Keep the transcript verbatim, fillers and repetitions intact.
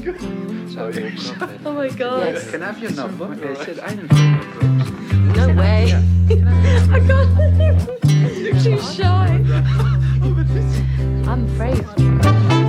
Sorry. Oh my god. Yes. Can I have your number? Okay, sit einenvullen. No way. Yeah. I can't. Too shy. I'm afraid.